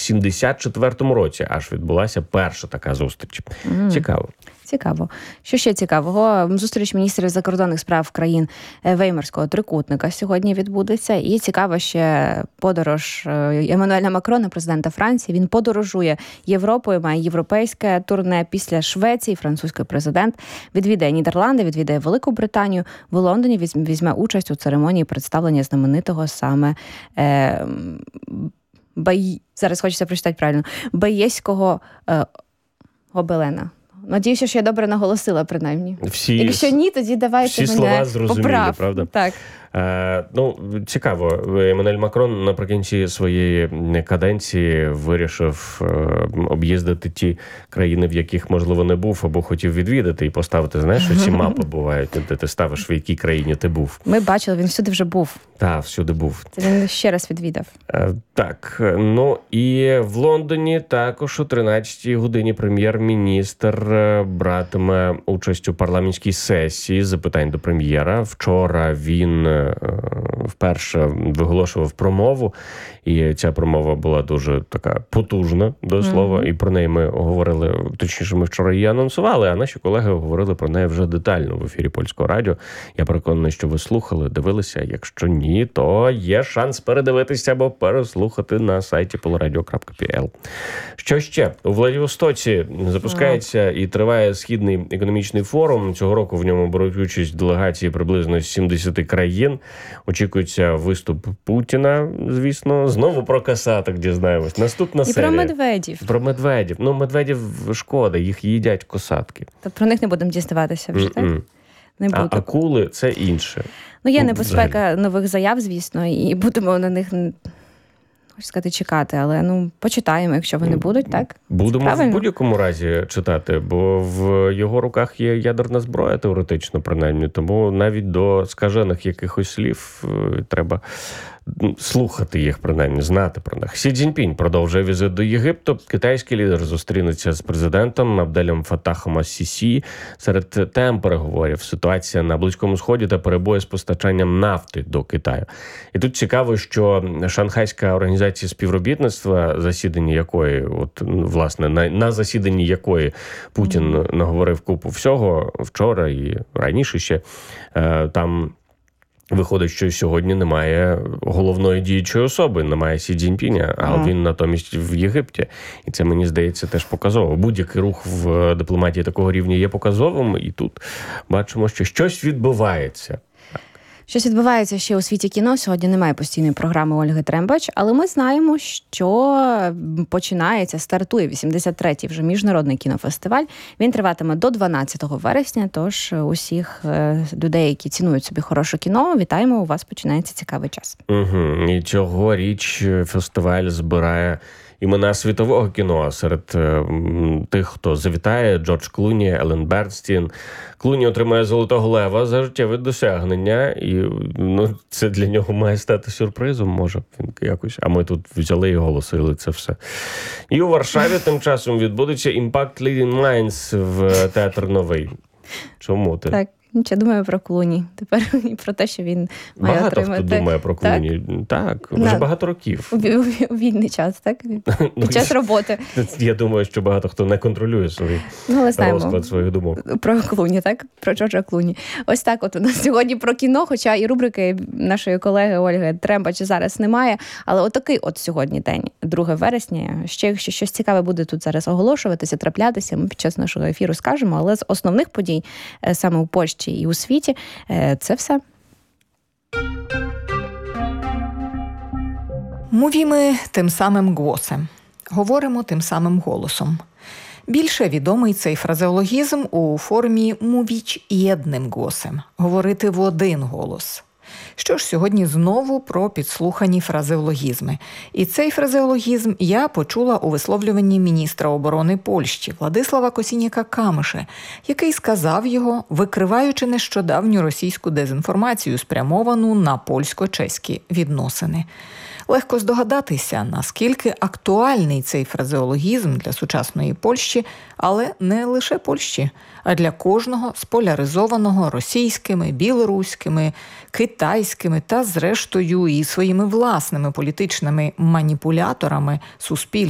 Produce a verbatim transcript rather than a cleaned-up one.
сімдесят четвертому році аж відбулася перша така зустріч. Mm. Цікаво. Цікаво. Що ще цікавого? Зустріч міністрів закордонних справ країн Веймарського трикутника сьогодні відбудеться. І цікаво ще подорож Еммануеля Макрона, президента Франції. Він подорожує Європою, має європейське турне після Швеції. Французький президент відвідає Нідерланди, відвідає Велику Британію. В Лондоні візьме участь у церемонії представлення знаменитого саме е, бай... зараз хочеться прочитати правильно, Баєського е, гобелена. Надіюся, що я добре наголосила, принаймні. Всі, Якщо ні, тоді давайте всі мене поправ. Правда? Так. Е, ну, цікаво. Еммануель Макрон наприкінці своєї каденції вирішив е, об'їздити ті країни, в яких, можливо, не був, або хотів відвідати і поставити, знаєш, що ці мапи бувають, де ти ставиш, в якій країні ти був. Ми бачили, він всюди вже був. Так, всюди був. Це він ще раз відвідав. Е, так, ну і в Лондоні також о тринадцятій годині прем'єр-міністр братиме участь у парламентській сесії запитань до прем'єра. Вчора він вперше виголошував промову, і ця промова була дуже така потужна, до слова, mm-hmm. і про неї ми говорили, точніше, ми вчора її анонсували, а наші колеги говорили про неї вже детально в ефірі Польського радіо. Я переконаний, що ви слухали, дивилися. Якщо ні, то є шанс передивитися або переслухати на сайті полраdio крапка пі ел. Що ще? У Владивостоці запускається mm-hmm. і триває Східний економічний форум. Цього року в ньому беруть участь делегації приблизно з сімдесят країн. Очікується виступ Путіна, звісно. Знову про касаток дізнаємось. Наступна і серія. І про медведів. Про медведів. Ну, медведів шкода, їх їдять косатки. То про них не будемо дізнаватися вже, так? Не буду. А акули – це інше. Ну, є небезпека взагалі нових заяв, звісно, і будемо на них, хочу сказати, чекати. Але, ну, почитаємо, якщо вони будуть, так? Будемо Правильно? В будь-якому разі читати, бо в його руках є ядерна зброя, теоретично, принаймні. Тому навіть до скажених якихось слів треба слухати їх, принаймні, знати про них. Сі Цзіньпінь продовжує візит до Єгипту. Китайський лідер зустрінеться з президентом Абделем Фаттахом ас-Сісі. Серед тем переговорів ситуація на Близькому Сході та перебої з постачанням нафти до Китаю. І тут цікаво, що Шанхайська організація співробітництва, засідання якої, от, власне, на, на засіданні якої Путін mm-hmm. наговорив купу всього вчора і раніше ще, там виходить, що сьогодні немає головної діючої особи, немає Сі Цзіньпіня, а ага. він натомість в Єгипті. І це, мені здається, теж показово. Будь-який рух в дипломатії такого рівня є показовим, і тут бачимо, що щось відбувається. Щось відбувається ще у світі кіно. Сьогодні немає постійної програми Ольги Трембач, але ми знаємо, що починається, стартує вісімдесят третій вже міжнародний кінофестиваль. Він триватиме до дванадцятого вересня, тож усіх людей, які цінують собі хороше кіно, вітаємо, у вас починається цікавий час. Угу. І цьогоріч фестиваль збирає імена світового кіно серед е, тих, хто завітає: Джордж Клуні, Елен Бернстін. Клуні отримає «Золотого лева» за життєве досягнення, і ну, це для нього має стати сюрпризом, може, він якось. А ми тут взяли і оголосили це все. І у Варшаві тим часом відбудеться Impact Leading Minds в Театр Новий. Чому ти? Так. Я думаю про Клуні. Тепер і про те, що він має багато отримати. Багато хто думає про Клуні. Так, так вже На... багато років. У, у, у вільний час, так? Під час роботи. Я думаю, що багато хто не контролює свій ну, розклад своїх думок. Про Клуні, так? Про Джорджа Клуні. Ось так от у нас сьогодні про кіно, хоча і рубрики нашої колеги Ольги Трембач зараз немає. Але отакий от сьогодні день, друге вересня. Ще якщо щось цікаве буде тут зараз оголошуватися, траплятися, ми під час нашого ефіру скажемо. Але з основних подій саме у Польщі і у світі, це все. Mówimy tym самим głosem. Говоримо тим самим голосом. Більше відомий цей фразеологізм у формі «mówić jednym głosem» – говорити в один голос. Що ж, сьогодні знову про підслухані фразеологізми. І цей фразеологізм я почула у висловлюванні міністра оборони Польщі Владислава Косініка-Камиша, який сказав його, викриваючи нещодавню російську дезінформацію, спрямовану на польсько-чеські відносини. Легко здогадатися, наскільки актуальний цей фразеологізм для сучасної Польщі, але не лише Польщі, а для кожного споляризованого російськими, білоруськими, китайськими та, зрештою, і своїми власними політичними маніпуляторами суспільства.